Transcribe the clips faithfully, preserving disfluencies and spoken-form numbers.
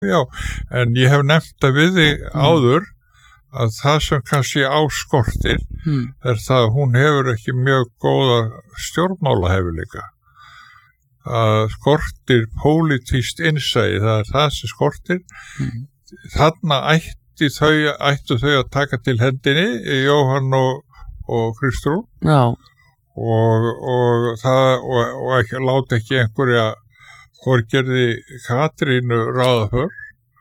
Já, en ég hef nefnt það við þig áður að það sem kannski áskortir mm. er það að hún hefur ekki mjög góða stjórnmálahæfileika. Það skortir pólitískt innsæi, það er það sem skortir. Mm. Þarna ætti þau, ættu þau að taka til hendinni, Jóhann og, og Kristrún. Já. Og, og það, og, og ekki, láta ekki einhverja Þorgerði Katrínu ráða för.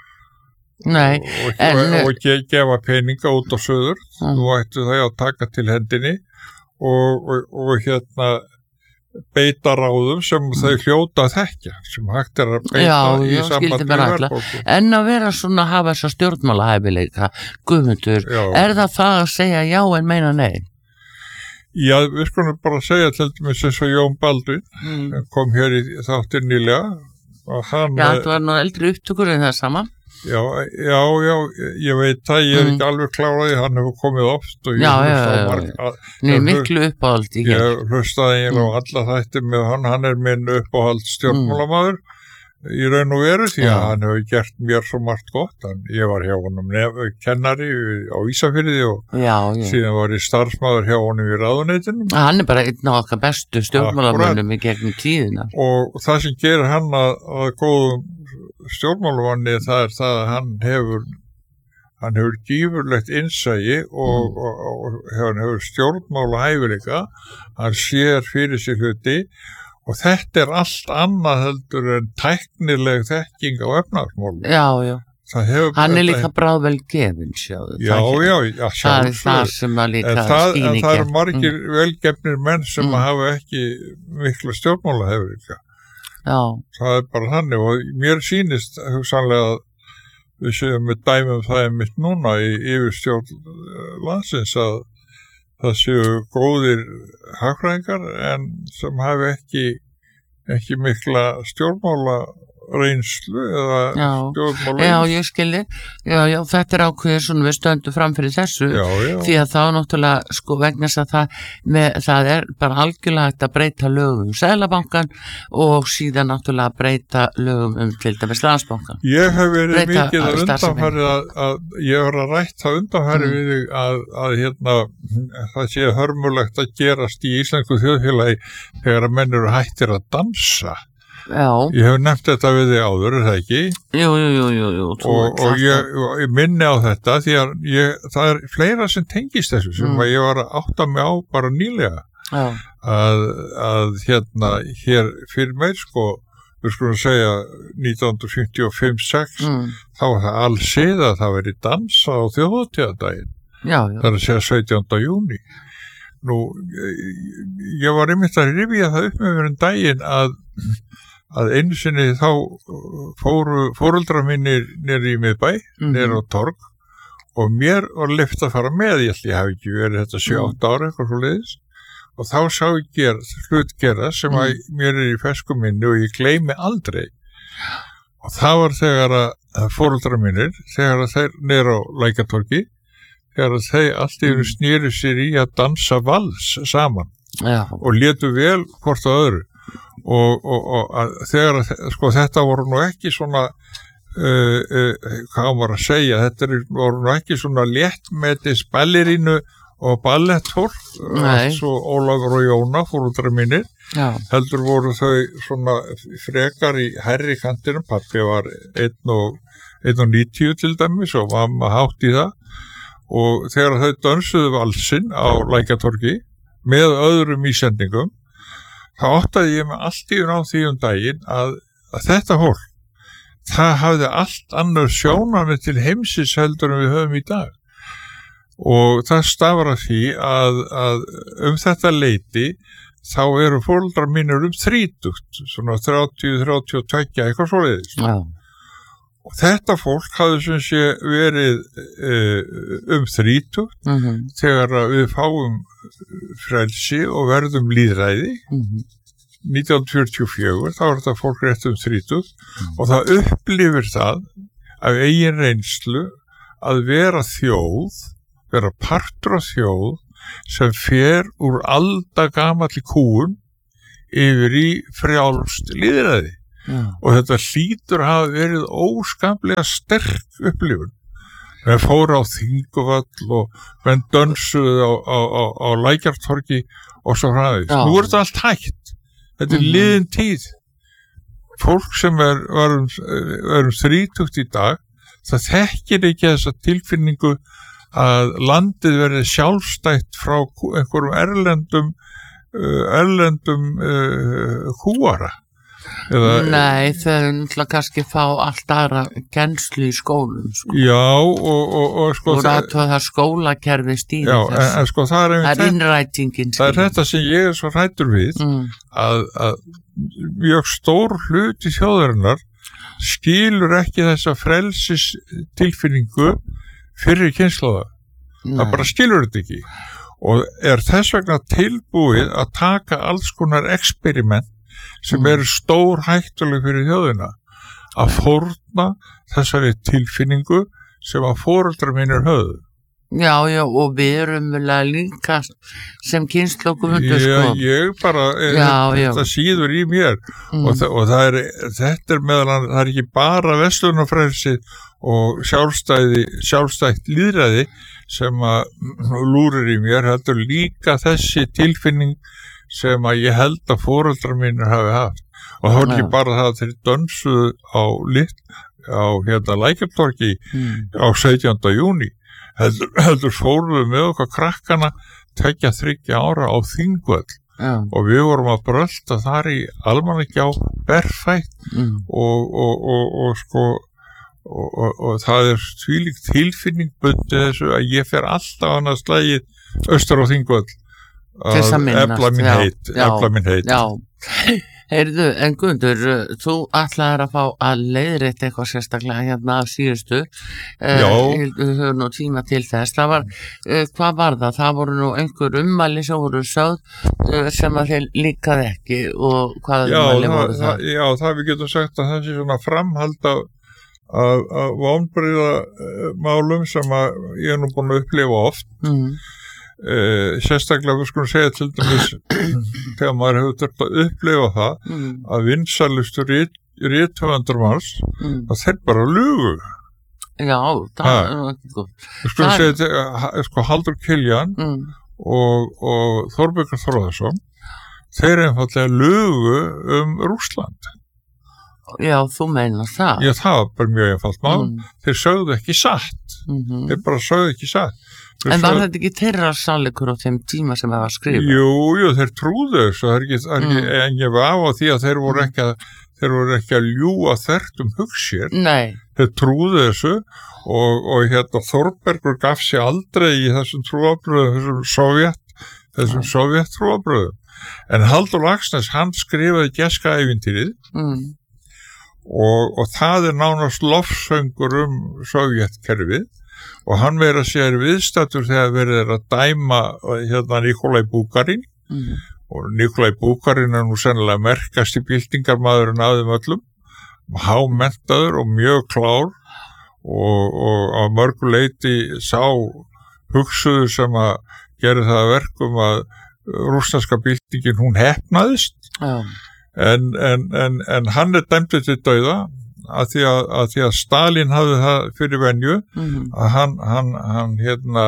Nei, og, en, og, og ge, gefa peninga út á söður. Mm. Þú ættu þau að taka til hendinni og, og, og hérna beita ráðum sem mm. þau hljóta að þekkja, sem hægt er að beita já, í já, sambandi við verðbólgu. En að vera svona að hafa þessa stjórnmálahæfileika, Guðmundur, Já. er það það að segja já en meina nei? Já, við skulum bara segja til dæmis eins og Jón Baldvin Mm. kom hér í þáttir nýlega og hann Já, það var nú eldri upptökur en það sama. Já, já, já, ég veit það, ég er Mm. ekki alveg kláraði, hann hefur komið oft og ég Já, já, hlusta á já, marg- já. að- Nei, ég miklu uppáhaldi hér. Ég hlustaði eiginlega Mm. á alla þætti með hann, hann er minn uppáhald stjórnmálamaður í raun og veru því að Já. hann hefur gert mér svo margt gott. Hann, ég var hjá honum nef, kennari á Ísafirði og Já, já. síðan var ég starfsmaður hjá honum í ráðuneytinu. Hann er bara einn af okkar bestu stjórnmálamönnum í gegnum tíðina. Og það sem gerir hann að, að góðum stjórnmálamanni það er það að hann hefur hann hefur gífurlegt innsæi og, Mm. og, og, og hann hefur stjórnmála hæfileika, hann sér fyrir sig hluti og þetta er allt annað heldur en tæknileg þekking á efnahagsmálum. Já, já. Það hefur Hann er þetta- líka bráðvel gefinn, sjáðu. Já, það, já, já, Það er sjálfsögðu. það sem að líka En það, en skýning það er. eru margir Mm. velgefnir menn sem Mm. hafa ekki mikla stjórnmála hæfileika. Já, Það er bara þannig og mér sýnist hugsanlega að við séum með dæmum það er mitt núna í yfirstjórn eh, landsins að það séu góðir hagfræðingar en sem hafi ekki ekki mikla stjórnmála reynslu eða já. stjórnmála Já, ég skilji. Já, já, þetta er ákveðið svona við stöndum fram fyrir þessu. já, já. Því að þá náttúrulega, sko, vegna þess að það, með, það er bara algjörlega hægt að breyta lögum um Seðlabankann og síðan náttúrulega að breyta lögum um til dæmis Landsbankann. Ég hef verið Breyta mikið að starfsemi. undanfæri að, að ég var að rætt það undanfæri Mm. við þig að, að hérna, það sé hörmulegt að gerast í íslensku þjóðfélagi þegar að menn eru hættir að dansa. Já, Ég hef nefnt þetta við þig áður, er það ekki? jú, jú, jú, jú, jú. þú Og, ert og alltaf- ég, og ég minni á þetta því að ég, það er fleira sem tengist þessu sem Mm. að ég var að átta mig á bara nýlega Já, að, að hérna hér fyrir meir sko, við skulum segja nítján hundruð fimmtíu og fimm sex mm, þá var það allsið að það veri dansa á þjóðhátíðardaginn, já, já. það er að segja sautjánda júní. Nú, ég, ég var einmitt að rifja það upp með mér um daginn að að einu sinni þá fóru fóreldrar mínir nýri í miðbæ, Mhm. nýri á torg og mér var lyft að fara með, ég held ég hafi ekki verið þetta sjö átta ára eitthvað svo leiðis og þá sá ég ger, hlut gera sem að mér er í fersku minni og ég gleymi aldrei og það var þegar að, að fóreldrar mínir, þegar að þeir nýri á Lækjartorgi, þegar að þeir allt í einu snýru sér í að dansa vals saman Já, og létu vel hvort á öðru og, og, og að þegar að, sko þetta voru nú ekki svona uh, uh, hvað var að segja þetta er, voru nú ekki svona léttmetis ballerínu og ballettfólk Nei. svo Ólafur og Jóna fóruldrar mínir já, heldur voru þau svona frekar í hærri kantinum, pappi var einn og níutíu til dæmis og mamma hátt í það og þegar þau dansuðu valsinn á Lækjartorgi með öðrum ísendingum þá áttaði ég mig allt í hún á því um daginn að, að þetta fólk það hafði allt annar sjónarmið til heimsins heldur en við höfum í dag og það stafar af því að, að um þetta leiti þá eru foreldrar mínir um þrítugt svona þrjátíu til þrjátíu og tvö eitthvað svoleiðis já, og þetta fólk hafði sem sé verið uh, um þrítugt mhm, þegar að við fáum frelsi og verðum lýðræði mhm, nítján hundruð fjörutíu og fjögur, þá er þetta fólk rétt um þrítugt og það upplifir það af eigin reynslu að vera þjóð, vera partur af þjóð sem fer úr aldagamalli kúun yfir í frjálst lýðræði Já. og þetta hlýtur hafa verið óskaplega sterk upplifun. Við fóru á Þingvöll og við dönsuðu á, á, á, á Lækjartorgi og svo hraðist. Nú er þetta allt hægt. Þetta er mm-hmm. liðin tíð. Fólk sem er, var um, um þrítugt í dag, það þekkir ekki þessa tilfinningu að landið verði sjálfstætt frá einhverjum erlendum, uh, erlendum uh, kúara. Eða, Nei, þau náttúrulega kannski fá allt aðra kennslu í skólum sko. Já og, og, og sko og það, það skólakerfi stýri já, en, en sko það er, það er innrætingin það er þetta sem ég er svo hræddur við mm. að, að mjög stór hluti þjóðarinnar skilur ekki þessa frelsis tilfinningu fyrir kynslaða það bara skilur þetta ekki og er þess vegna tilbúið að taka alls konar experiment sem eru stór hættuleg fyrir þjóðina að fórna þessari tilfinningu sem að foreldrar mínir höfðu. Já, já, og við erum vel að líka sem kynslókum undir Já, sko. ég bara, já, þetta já. síður í mér mm. og, þa og það er, þetta er meðal það er ekki bara verslunarfrelsið og sjálfstæði, sjálfstætt lýðræði sem að lúrir í mér, þetta er líka þessi tilfinning sem að ég held að foreldrar mínir hafi haft og það var ekki bara það að þeir dönsuðu á lit á hérna Lækjartorgi mm. á sautjánda júní heldur, heldur fóruðu með okkar krakkana tveggja þriggja ára á Þingvöll yeah. og við vorum að brölta þar í almannagjá berfætt mm. og, og, og, og sko og, og, og það er þvílík tilfinning bundið þessu að ég fer alltaf annað slægið austur á Þingvöll að efla minn heit efla minn heit já, heyrðu, en Guðmundur þú ætlaðir að fá að leiðrétta eitthvað sérstaklega hérna af síðustu já uh, við höfum nú tíma til þess það var, uh, hvað var það? Það voru nú einhver ummæli sem voru sögð uh, sem að þeir líkaði ekki og hvað já, ummæli það, voru það? Já, það við getum sagt að það sé svona framhald af að vonbrigða uh, málum sem að ég er nú búin að upplifa oft mm. Uh, sérstaklega við skulum segja til dæmis þegar maður hefur þurft að upplifa það mm. að vinsælustu rithöfundar manns mm. að þeir bara lugu Já, það ha. er ekki góð við skulum segja til, sko Halldór Kiljan mm. og, og Þórbergur Þórðarson þeir einfallega lugu um Rússland Já, þú meinar það Já, það var bara mjög einfalt mál mm. þeir sögðu ekki satt mm-hmm. þeir bara sögðu ekki satt En var þetta ekki þeirra sannleikur á þeim tíma sem það var skrifað? Jú, jú, þeir trúðu þessu, það er ekki, það er ekki mm. en ég var á því að þeir voru ekki að, þeir voru ekki að ljúga þertum hugsér. Nei. Þeir trúðu þessu og, og hérna Þórbergur gaf sig aldrei í þessum trúabröðum, þessum sovjet, þessum ja. sovjet trúabröðum. En Halldór Laxness, hann skrifaði Gjeska-ævintýrið mm. og, og það er nánast lofsöngur um sovjetkerfið. Og hann verið að segja viðstættur þegar verið að dæma hérna Nikolaj Búkarin mm. og Nikolaj Búkarin er nú sennilega merkast í byltingarmaðurinn af þeim öllum, hámenntaður og mjög klár og, og á mörgu leyti sá hugsuður sem að gera það verkum að rússneska byltingin hún heppnaðist oh. en, en, en, en hann er dæmdur til dauða Að því að, að því að Stalin hafði það fyrir venju mm-hmm. að hann, hann, hann hérna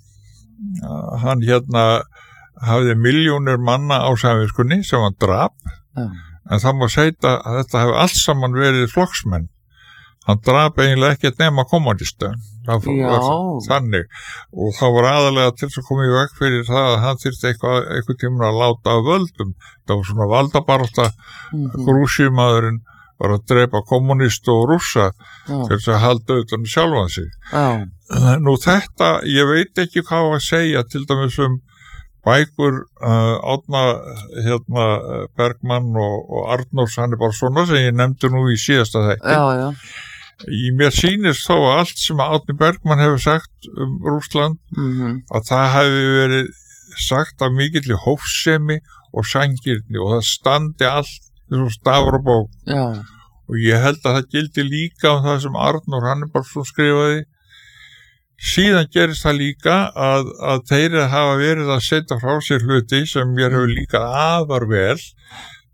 hann hérna hafði miljónir manna á samviskunni sem hann drap mm. en það má segja að þetta hefði allt saman verið flokksmenn hann drap eiginlega ekkert nema kommunista það var þannig og það var aðalega til að koma í veg fyrir það að hann þyrfti eitthvað, eitthvað tíma að láta af völdum það var svona valdabarasta mm-hmm. grúsjumaðurinn var að drepa kommunist og rússa oh. til þess að halda utan sjálfan sig. Oh. Nú þetta, ég veit ekki hvað að segja til dæmis um bækur uh, Árna hérna, Bergmann og, og Arnórs Hannibalssonar sem ég nefndi nú í síðasta þætti. Já, já. Í mér sýnist þó að allt sem Árni Bergmann hefur sagt um Rússland mm-hmm. að það hefði verið sagt af mikilli hófsemi og sangirni og það standi allt þessum stafur og bók Já. og ég held að það gildi líka um það sem Arnór Hannibalsson skrifaði síðan gerist það líka að, að þeir hafa verið að setja frá sér hluti sem mér hefur líka afar vel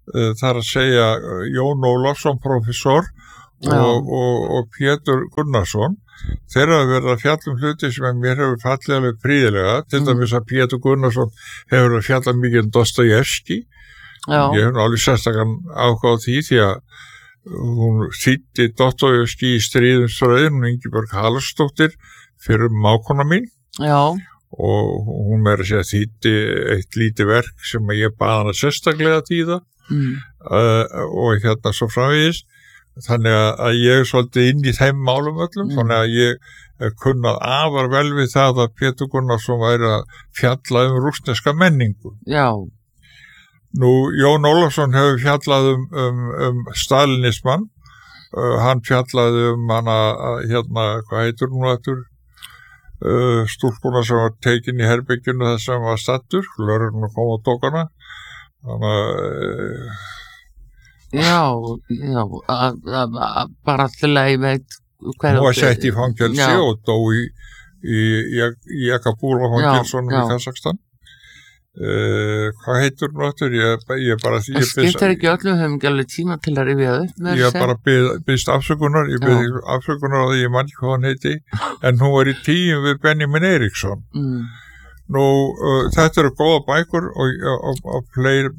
uh, þar að segja uh, Jón Ólafsson professor og, og, og Pétur Gunnarsson. Þeir hafa verið að fjalla um hluti sem mér hefur fallið alveg príðilega, til dæmis að Pétur Gunnarsson hefur að fjalla mikið um Dostojevski. Ég hef alveg sérstakann ákváð því því að hún þýddi Dostojevski í Stríðum ströðin, hún Ingibjörg Halldórsdóttir fyrir mákona mín. Já. Og hún er að segja þýddi eitt lítið verk sem ég bað hana sérstaklega þýða mm. uh, og hérna svo framvegis. Þannig að ég er svolítið inn í þeim málum öllum, mm. þannig að ég kunnað afar vel við það að Pétur Gunnarsson væri að fjalla um rússneska menningu. Já. Nú, Jón Ólafsson hefur fjallað um, um, um stalinismann, uh, hann fjallaði um hana, hérna, hvað heitur hún aftur, uh, stúlkuna sem var tekin í herbyggjunu þess sem var stattur, lögreglunum kom og tók hana, þannig að uh, Já, já, að, að, að, bara til að ég veit hver... Hún var sett í fangelsi og dó í, í, í Jakabúla fangelsonum í Kazakstan. Uh, hvað heitur hún áttur? Ég, ég bara... Það skiptir ekki öllum, við höfum ekki alveg tíma til að rifja upp með þessi. Ég bara byrð, byrðst afsökunar, ég byrði afsökunar á því ég mann ekki hvað hann heiti, en hún var í tíum við Benjamin Eriksson. Mm. Nú, uh, þetta eru góða bækur og, og, og fleiri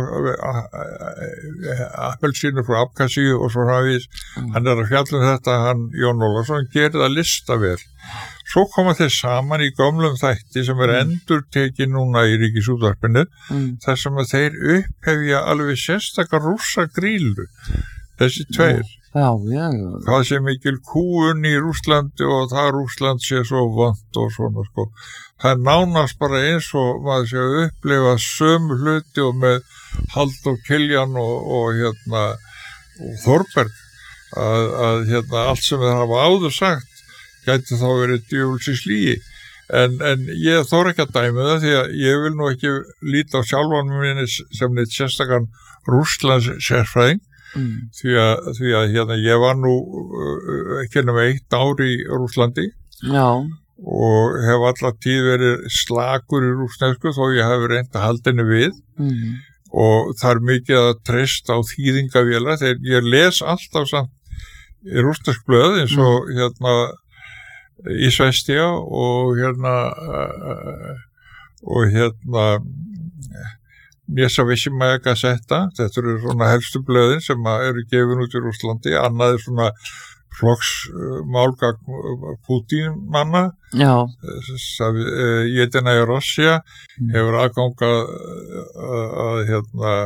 appelsínur frá Abkhazíu og svo hafið, mm. hann er að fjalla um þetta, hann Jón Ólafsson gerir það lista vel. Svo koma þeir saman í gömlum þætti sem er mm. endur tekið núna í Ríkisútvarpinu, mm. þar sem að þeir upphefja alveg sérstakar rússa grílu, þessi tveir. Já, já, já. Það sé mikil kúun í Rússlandi og það Rússland sé svo vant og svona sko. Það er nánast bara eins og maður sé að upplifa sömu hluti og með Halldór Kiljan og, og hérna og Þórberg að, að hérna allt sem þeir hafa áður sagt gæti þá verið djöfulsins lygi. En, en ég þóra ekki að dæmi það því að ég vil nú ekki líta á sjálfan minni sem neitt sérstakann Rússlands sérfræðing. Mm. Því að, því að hérna, ég var nú uh, ekki nema eitt ár í Rússlandi Já. Og hef alltaf tíð verið slakur í rússnesku þó ég hef reynt að halda henni við mm. og það er mikið að treysta á þýðingavélar þegar ég les alltaf samt í rússnesk blöð eins og mm. hérna Ísvestja og hérna uh, og hérna Nesavissimæja Gazeta, þetta eru svona helstu blöðin sem eru gefin út í Rússlandi, annað er svona flokksmálgagn Pútín-manna, Jedina í Rossja, hefur aðganga að hérna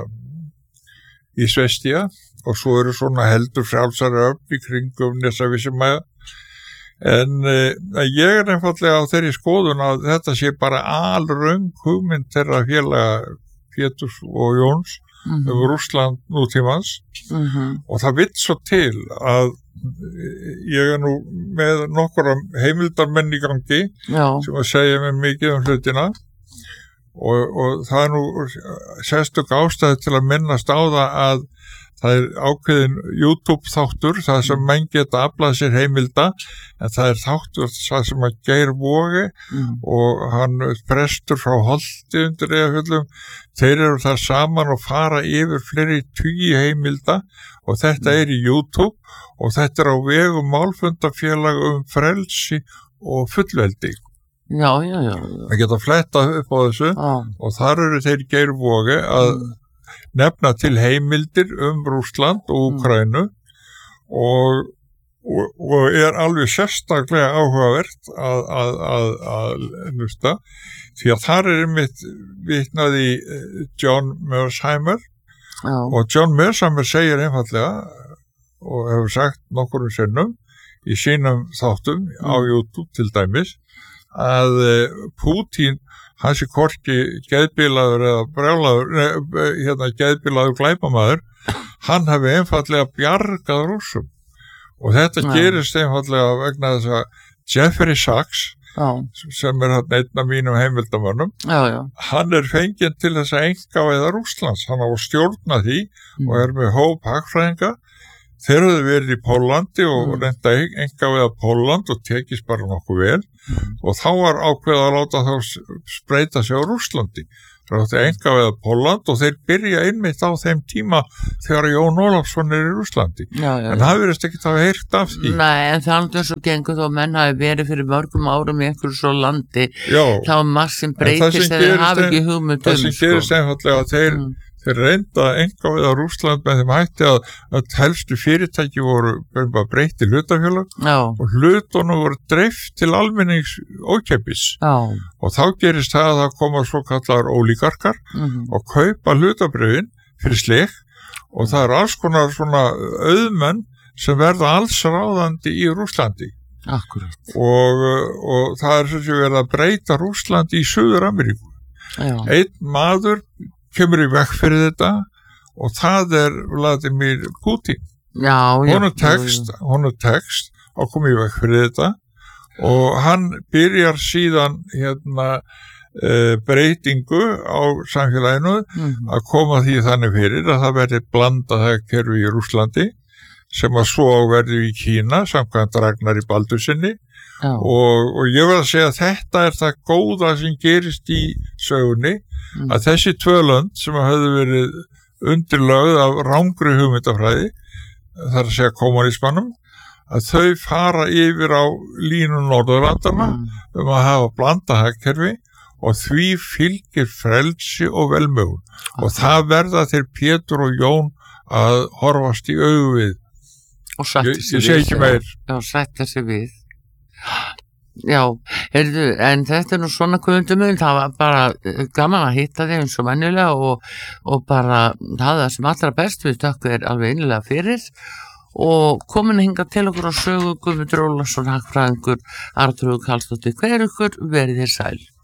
Ísvestja og svo eru svona heldur frjálsari öfl í kringum Nesavissimæja. En eh, ég er einfallega á þeirri skoðun að þetta sé bara alröng hugmynd þeirra félaga Péturs og Jóns mm-hmm. um Rússland nútímans mm-hmm. og það vill svo til að ég er nú með nokkura heimildarmenn í gangi Já. Sem að segja mér mikið um hlutina og, og það er nú sérstök ástæði til að minnast á það að það er ákveðin YouTube þáttur, það sem menn geta aflað sér heimilda, en það er þáttur það sem að Geir Vogi mm. og hann prestur frá Holti undir Eyjafjöllum, þeir eru þar saman og fara yfir fleiri tugi heimilda og þetta mm. er í YouTube og þetta er á vegum málfundafélag um frelsi og fullveldi. Já, já, já. Það geta flettað upp á þessu ah. og þar eru þeir Geir Vogi að mm. nefna til heimildir um Rússland og Úkraínu mm. og, og, og er alveg sérstaklega áhugavert að, að, að, að hlusta því að þar er einmitt vitnað í John Mersheimer Já. Og John Mersheimer segir einfallega og hefur sagt nokkurum sinnum í sínum þáttum mm. á YouTube til dæmis að Pútín hans er hvorki geðbilaður eða brjálaður, hérna geðbilaður glæpamaður, hann hefði einfallega bjargað Rússum og þetta ja. Gerist einfallega vegna þess að Jeffrey Sachs já. Sem er hann einn af mínum heimildamönnum já, já. Hann er fenginn til þess að engavæða Rússlands, hann á að stjórna því mm. og er með hóp hagfræðinga. Þeir höfðu verið í Pólandi og mm. reynda engavæða Póland og tekist bara nokkuð vel mm. og þá var ákveð að láta þá spreita sig á Rússlandi. þeir áttu engaveða Pólland og þeir byrja einmitt á þeim tíma þegar Jón Ólafsson er í Rússlandi. Já, já, en það verðist ekki að hafa heyrt af því. Nei, en þannig eins og gengur þó menn hafi verið fyrir mörgum árum í einhverju svo landi, Já. þá margt sem breytist þegar þeir hafi ekki hugmynd um. Það sem gerist einfallega að þeir mm. Þeir reynda enga við á Rússland með þeim hætti að, að helstu fyrirtæki voru breytt í hlutafélag og hlutunum voru dreift til almennings ókeypis. Og þá gerist það að það koma svo kallar ólíkarkar mm-hmm. og kaupa hlutabröfin fyrir slik og það er alls konar svona auðmenn sem verða alls ráðandi í Rússlandi. Akkurat. Og, og það er sem sé verið að breyta Rússlandi í Suður-Ameríku. Einn maður kemur í vekk fyrir þetta og það er Vladimir Putin. Já, já. Hún er text, hún er text að koma í vekk fyrir þetta og hann byrjar síðan hérna uh, breytingu á samfélaginu mm-hmm. að koma því þannig fyrir að það verði blandað hagkerfi í Rússlandi sem að svo verði í Kína samkvæmt Ragnari Baldurssyni og, og ég verð að segja að þetta er það góða sem gerist í sögunni mm. að þessi tvö lönd sem hafði verið undirlögð af rangri hugmyndafræði, þar að segja kommunismannum, að þau fara yfir á línu Norðurlandana mm. um að hafa blanda hagkerfi og því fylgir frelsi og velmögun okay. og það verða þeir Pétur og Jón að horfast í augu við og sætti sig við. Ég segi ekki meir. Já, sætti sig við. Já, heyrðu, en þetta er nú svona kvöldumöðun, það var bara gaman að hitta þig eins og venjulega og, og bara hafa það sem allra best við tökkum þér alveg innilega fyrir og komin að hinga til okkur á sögu Guðmundur Ólafsson, hagfræðingur, Arnþrúður Karlsdóttir, hver ykkur verið þér sæl.